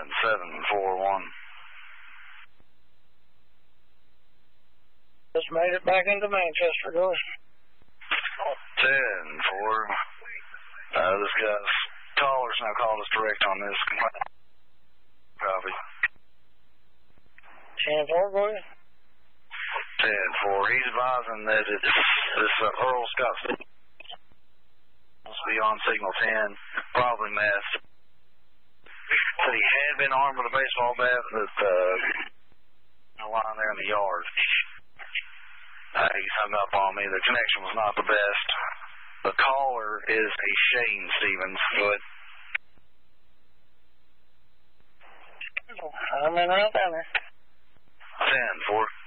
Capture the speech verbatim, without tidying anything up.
seven four one. Just made it back into Manchester, go ahead. ten four. Uh, this guy's caller's now called us direct on this complaint. Copy. ten four, go ahead. ten four. He's advising that it's this uh, Earl Scott must be on signal ten, probably messed. Said he had been armed with a baseball bat that uh, lying there in the yard. Uh, he's hung up on me. The connection was not the best. The caller is a Shane Stevens. Go ahead. I'm in right down there. ten four.